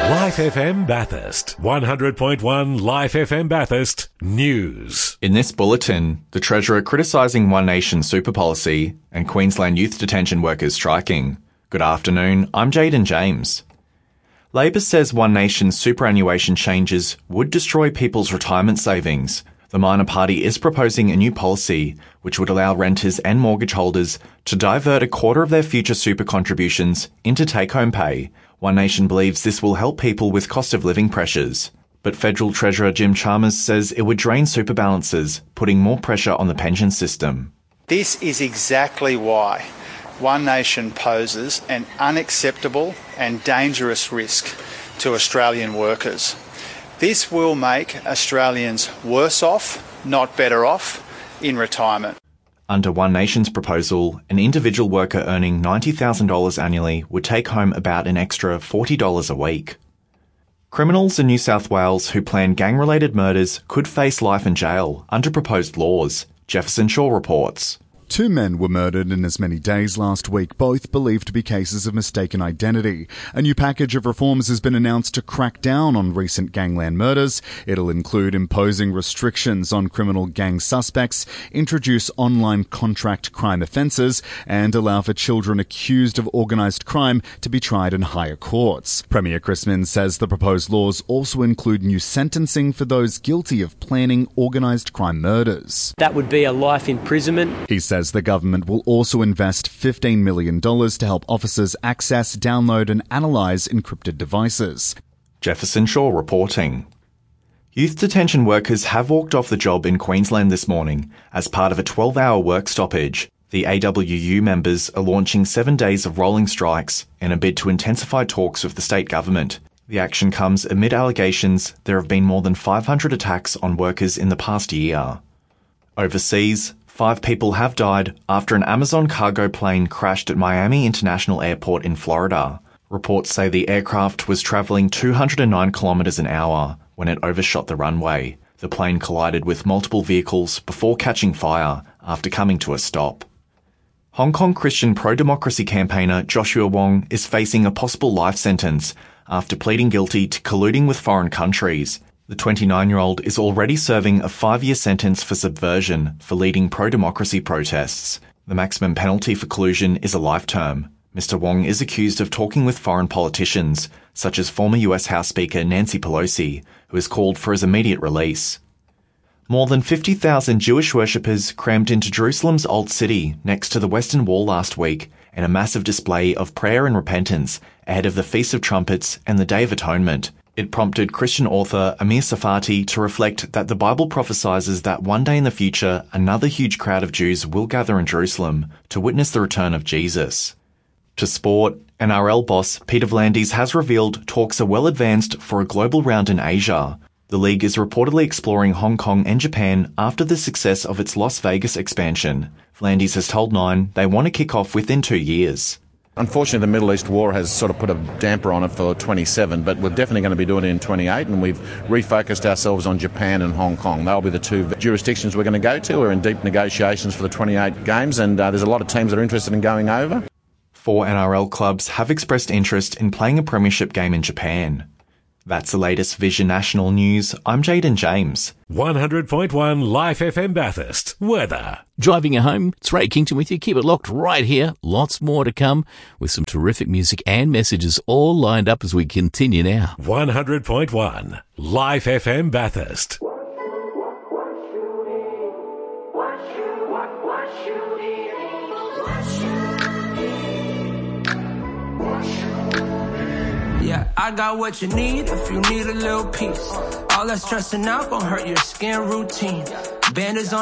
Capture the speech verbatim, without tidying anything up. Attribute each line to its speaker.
Speaker 1: Life F M Bathurst. one hundred point one Life F M Bathurst News.
Speaker 2: In this bulletin, the Treasurer criticising One Nation super policy and Queensland youth detention workers striking. Good afternoon, I'm Jaden James. Labor says One Nation's superannuation changes would destroy people's retirement savings. The minor party is proposing a new policy which would allow renters and mortgage holders to divert a quarter of their future super contributions into take-home pay. One Nation believes this will help people with cost of living pressures. But Federal Treasurer Jim Chalmers says it would drain super balances, putting more pressure on the pension system.
Speaker 3: This is exactly why One Nation poses an unacceptable and dangerous risk to Australian workers. This will make Australians worse off, not better off, in retirement.
Speaker 2: Under One Nation's proposal, an individual worker earning ninety thousand dollars annually would take home about an extra forty dollars a week. Criminals in New South Wales who plan gang-related murders could face life in jail under proposed laws. Jefferson Shaw reports.
Speaker 4: Two men were murdered in as many days last week, both believed to be cases of mistaken identity. A new package of reforms has been announced to crack down on recent gangland murders. It'll include imposing restrictions on criminal gang suspects, introduce online contract crime offences, and allow for children accused of organised crime to be tried in higher courts. Premier Chris Minns says the proposed laws also include new sentencing for those guilty of planning organised crime murders.
Speaker 5: That would be a life imprisonment.
Speaker 4: He says the government will also invest fifteen million dollars to help officers access, download and analyse encrypted devices.
Speaker 2: Jefferson Shaw reporting. Youth detention workers have walked off the job in Queensland this morning as part of a twelve-hour work stoppage. The A W U members are launching seven days of rolling strikes in a bid to intensify talks with the state government. The action comes amid allegations there have been more than five hundred attacks on workers in the past year. Overseas, five people have died after an Amazon cargo plane crashed at Miami International Airport in Florida. Reports say the aircraft was travelling two hundred nine kilometres an hour when it overshot the runway. The plane collided with multiple vehicles before catching fire after coming to a stop. Hong Kong Christian pro-democracy campaigner Joshua Wong is facing a possible life sentence after pleading guilty to colluding with foreign countries. The twenty-nine-year-old is already serving a five-year sentence for subversion for leading pro-democracy protests. The maximum penalty for collusion is a life term. Mister Wong is accused of talking with foreign politicians, such as former U S House Speaker Nancy Pelosi, who has called for his immediate release. More than fifty thousand Jewish worshippers crammed into Jerusalem's Old City next to the Western Wall last week in a massive display of prayer and repentance ahead of the Feast of Trumpets and the Day of Atonement. It prompted Christian author Amir Safati to reflect that the Bible prophesies that one day in the future, another huge crowd of Jews will gather in Jerusalem to witness the return of Jesus. To sport, N R L boss Peter V'landys has revealed talks are well advanced for a global round in Asia. The league is reportedly exploring Hong Kong and Japan after the success of its Las Vegas expansion. V'landys has told Nine they want to kick off within two years.
Speaker 6: Unfortunately, the Middle East war has sort of put a damper on it for twenty-seven, but we're definitely going to be doing it in twenty-eight, and we've refocused ourselves on Japan and Hong Kong. They'll be the two jurisdictions we're going to go to. We're in deep negotiations for the twenty-eight games, and uh, there's a lot of teams that are interested in going over.
Speaker 2: Four N R L clubs have expressed interest in playing a premiership game in Japan. That's the latest Vision National News. I'm Jaden James.
Speaker 1: one hundred point one Life F M Bathurst. Weather.
Speaker 7: Driving you home, it's Ray Kington with you. Keep it locked right here. Lots more to come with some terrific music and messages all lined up as we continue now.
Speaker 1: one hundred point one Life F M Bathurst.
Speaker 8: Yeah, I got what you need if you need a little peace. All that stressing out gon' hurt your skin routine. Bandage on